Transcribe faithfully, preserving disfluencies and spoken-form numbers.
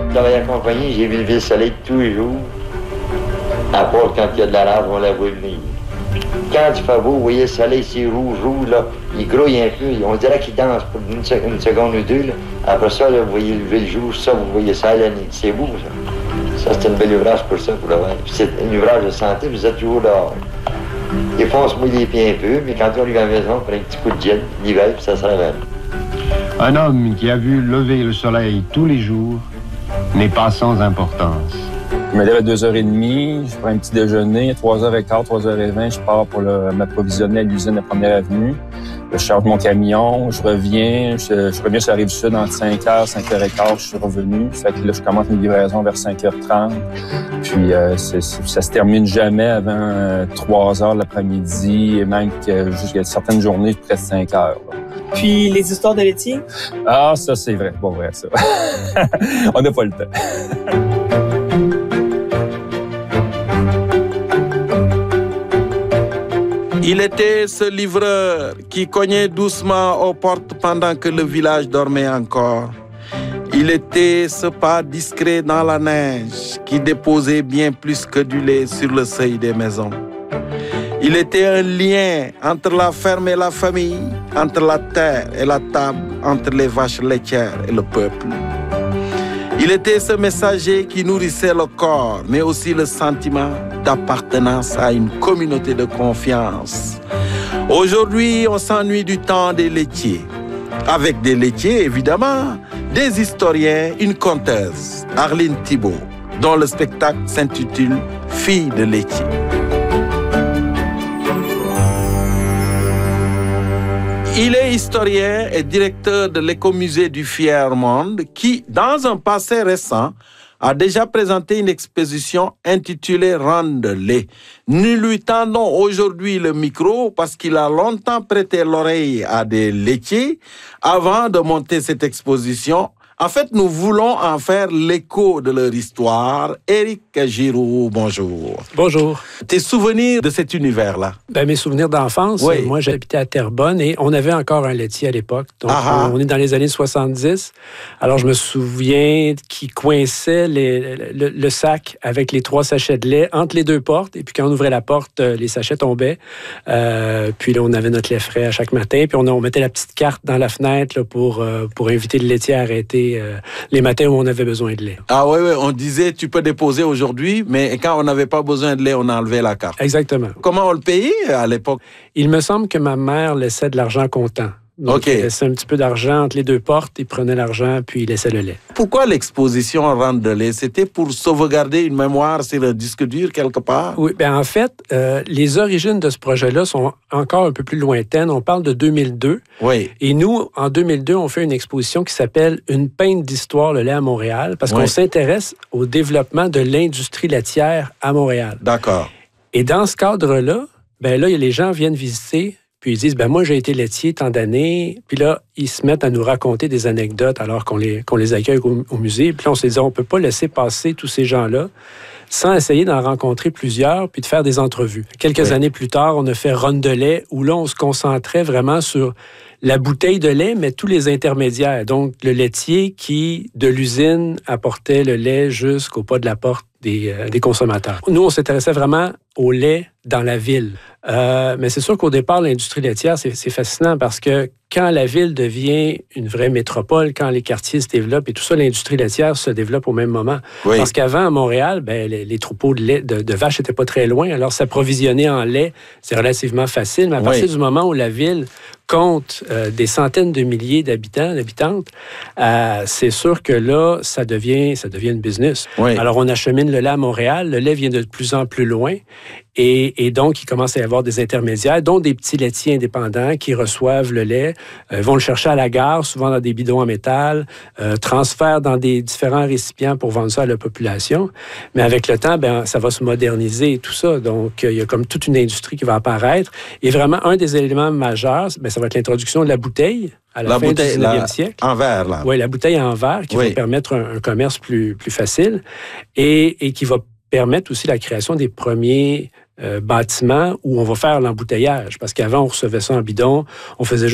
travaille à la compagnie, j'ai vu lever le soleil tous les jours. À part quand il y a de la lave, on la voit venir. Quand il fait beau, vous voyez le soleil, c'est rouge, rouge, là. Il grouille un peu. On dirait qu'il danse pour une, sec- une seconde ou deux, là. Après ça, là, vous voyez lever le jour, ça, vous voyez ça à la nuit. C'est beau, ça. Ça, c'est un bel ouvrage pour ça, pour le voir. Puis c'est un ouvrage de santé, vous êtes toujours dehors. Des fois, on se mouille les pieds un peu, mais quand on arrive à la maison, on prend un petit coup de gel, l'hiver, puis ça se révèle. Un homme qui a vu lever le soleil tous les jours n'est pas sans importance. Je me lève à deux heures trente, je prends un petit déjeuner, à trois heures quinze, trois heures vingt, je pars pour le, m'approvisionner à l'usine de Première Avenue. Je charge mon camion, je reviens, je, je reviens sur la Rive-Sud entre cinq heures, cinq heures quinze, je suis revenu. Fait que là, je commence une livraison vers cinq heures trente. Puis euh, c'est, ça se termine jamais avant euh, trois heures l'après-midi, et même que jusqu'à certaines journées, presque cinq heures. Là. Puis les histoires de laitier? Ah, ça, c'est vrai. Bon, vrai, ça. On n'a pas le temps. Il était ce livreur qui cognait doucement aux portes pendant que le village dormait encore. Il était ce pas discret dans la neige qui déposait bien plus que du lait sur le seuil des maisons. Il était un lien entre la ferme et la famille, entre la terre et la table, entre les vaches laitières et le peuple. Il était ce messager qui nourrissait le corps, mais aussi le sentiment d'appartenance à une communauté de confiance. Aujourd'hui, on s'ennuie du temps des laitiers. Avec des laitiers, évidemment, des historiens, une conteuse, Arline Thibault, dont le spectacle s'intitule « Fille de laitier ». Il est historien et directeur de l'écomusée du Fier Monde qui, dans un passé récent, a déjà présenté une exposition intitulée « Rendre lait ». Nous lui tendons aujourd'hui le micro parce qu'il a longtemps prêté l'oreille à des laitiers avant de monter cette exposition. En fait, nous voulons en faire l'écho de leur histoire. Éric Giroux, bonjour. Bonjour. Tes souvenirs de cet univers-là? Ben, mes souvenirs d'enfance, oui. Moi, j'habitais à Terrebonne et on avait encore un laitier à l'époque. Donc, on, on est dans les années soixante-dix. Alors, je me souviens qu'il coinçait les, le, le sac avec les trois sachets de lait entre les deux portes. Et puis, quand on ouvrait la porte, les sachets tombaient. Euh, puis là, on avait notre lait frais à chaque matin. Puis, on, on mettait la petite carte dans la fenêtre là, pour, euh, pour inviter le laitier à arrêter euh, les matins où on avait besoin de lait. Ah oui, oui, on disait tu peux déposer aujourd'hui, mais quand on n'avait pas besoin de lait, on enlevait la carte. Exactement. Comment on le payait à l'époque? Il me semble que ma mère laissait de l'argent comptant. Donc, okay. Il laissait un petit peu d'argent entre les deux portes, il prenait l'argent, puis il laissait le lait. Pourquoi l'exposition Rendre de lait? C'était pour sauvegarder une mémoire sur le disque dur quelque part? Oui, bien en fait, euh, les origines de ce projet-là sont encore un peu plus lointaines. On parle de deux mille deux. Oui. Et nous, en deux mille deux, on fait une exposition qui s'appelle « Une peinte d'histoire, le lait à Montréal » parce oui. qu'on s'intéresse au développement de l'industrie laitière à Montréal. D'accord. Et dans ce cadre-là, ben là, les gens viennent visiter. Puis ils disent, ben moi, j'ai été laitier tant d'années. Puis là, ils se mettent à nous raconter des anecdotes alors qu'on les, qu'on les accueille au, au musée. Puis là, on s'est dit, on ne peut pas laisser passer tous ces gens-là sans essayer d'en rencontrer plusieurs puis de faire des entrevues. Quelques oui. années plus tard, on a fait Run de lait où là, on se concentrait vraiment sur la bouteille de lait, mais tous les intermédiaires. Donc, le laitier qui, de l'usine, apportait le lait jusqu'au pas de la porte des, euh, des consommateurs. Nous, on s'intéressait vraiment au lait dans la ville. Euh, mais c'est sûr qu'au départ, l'industrie laitière, c'est, c'est fascinant parce que quand la ville devient une vraie métropole, quand les quartiers se développent et tout ça, l'industrie laitière se développe au même moment. Oui. Parce qu'avant, à Montréal, ben, les, les troupeaux de, lait, de, de vaches n'étaient pas très loin. Alors, s'approvisionner en lait, c'est relativement facile. Mais à partir oui. du moment où la ville compte euh, des centaines de milliers d'habitants, d'habitantes, euh, c'est sûr que là, ça devient, ça devient une business. Oui. Alors, on achemine le lait à Montréal. Le lait vient de plus en plus loin. Et, et donc, il commence à y avoir des intermédiaires, dont des petits laitiers indépendants qui reçoivent le lait, euh, vont le chercher à la gare, souvent dans des bidons en métal, euh, transfèrent dans des différents récipients pour vendre ça à la population. Mais avec le temps, ben, ça va se moderniser et tout ça. Donc, euh, il y a comme toute une industrie qui va apparaître. Et vraiment, un des éléments majeurs, ben, ça va être l'introduction de la bouteille à la, la fin bouteille, du dix-neuvième siècle. En verre, là. Oui, la bouteille en verre qui oui. va permettre un, un commerce plus, plus facile et, et qui va permettre aussi la création des premiers euh, bâtiments où on va faire l'embouteillage. Parce qu'avant, on recevait ça en bidon, on faisait juste